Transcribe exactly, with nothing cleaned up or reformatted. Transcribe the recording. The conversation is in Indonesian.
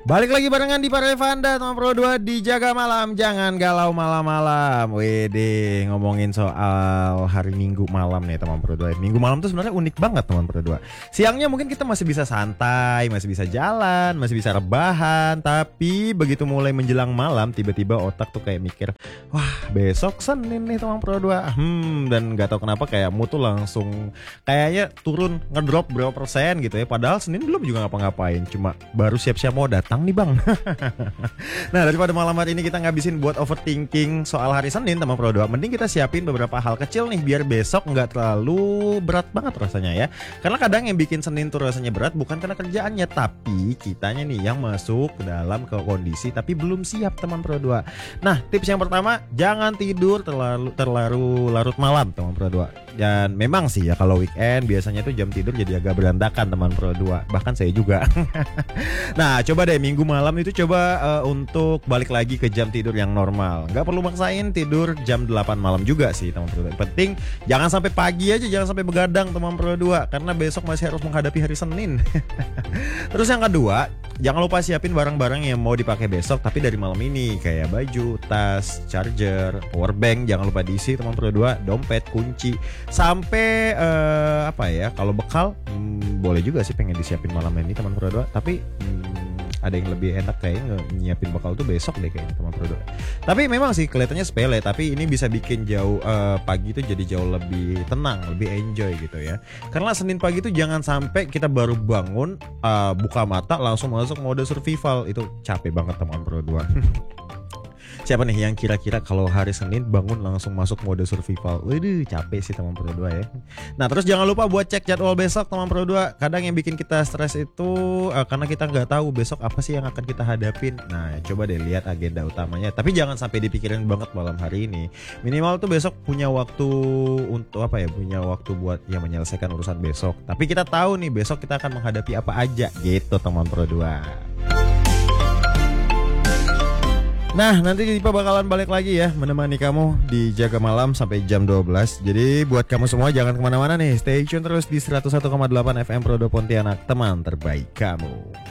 Balik lagi barengan di Parevanda teman Pro dua di Jaga Malam. Jangan galau malam-malam. Wede, ngomongin soal hari Minggu malam nih teman Pro dua. Minggu malam tuh sebenarnya unik banget teman Pro dua. Siangnya mungkin kita masih bisa santai, masih bisa jalan, masih bisa rebahan. Tapi begitu mulai menjelang malam, tiba-tiba otak tuh kayak mikir, wah besok Senin nih teman Pro dua. Hmm, dan gak tahu kenapa kayak mood tuh langsung kayaknya turun, ngedrop berapa persen gitu ya. Padahal Senin belum juga ngapa-ngapain, cuma baru siap-siap mau datang nih bang. Nah, daripada malam hari ini kita ngabisin buat overthinking soal hari Senin teman Pro dua, mending kita siapin beberapa hal kecil nih biar besok nggak terlalu berat banget rasanya ya. Karena kadang yang bikin Senin tuh rasanya berat bukan karena kerjaannya, tapi kitanya nih yang masuk ke dalam ke kondisi tapi belum siap teman Pro dua. Nah, tips yang pertama, jangan tidur terlalu terlalu larut malam teman Pro dua. Dan memang sih ya kalau weekend biasanya tuh jam tidur jadi agak berantakan teman Pro dua. Bahkan saya juga. Nah, coba deh minggu malam itu coba uh, untuk balik lagi ke jam tidur yang normal. Nggak perlu maksain tidur jam delapan malam juga sih teman Pro dua. Yang penting jangan sampai pagi aja, jangan sampai begadang teman Pro dua, karena besok masih harus menghadapi hari Senin. Terus yang kedua, jangan lupa siapin barang-barang yang mau dipakai besok tapi dari malam ini, kayak baju, tas, charger, power bank jangan lupa diisi teman Pro dua, dompet, kunci, sampai uh, apa ya, kalau bekal hmm, boleh juga sih pengen disiapin malam ini teman Pro dua, tapi hmm, ada yang lebih enak kayaknya nyiapin bekal tuh besok deh kayaknya teman Pro dua. Tapi memang sih kelihatannya sepele, tapi ini bisa bikin jauh uh, pagi tuh jadi jauh lebih tenang, lebih enjoy gitu ya. Karena Senin pagi tuh jangan sampai kita baru bangun uh, buka mata langsung masuk mode survival, itu capek banget teman Pro dua. Siapa nih yang kira-kira kalau hari Senin bangun langsung masuk mode survival? Waduh, capek sih teman Pro dua ya. Nah, terus jangan lupa buat cek jadwal besok teman Pro dua. Kadang yang bikin kita stres itu uh, karena kita nggak tahu besok apa sih yang akan kita hadapin. Nah, coba deh lihat agenda utamanya. Tapi jangan sampai dipikirin banget malam hari ini. Minimal tuh besok punya waktu untuk apa ya? Punya waktu buat ya menyelesaikan urusan besok. Tapi kita tahu nih besok kita akan menghadapi apa aja gitu teman Pro dua. Nah, nanti Dipa bakalan balik lagi ya menemani kamu di Jaga Malam sampai jam dua belas. Jadi buat kamu semua jangan kemana-mana nih, stay tune terus di seratus satu koma delapan F M Pro dua Pontianak, teman terbaik kamu.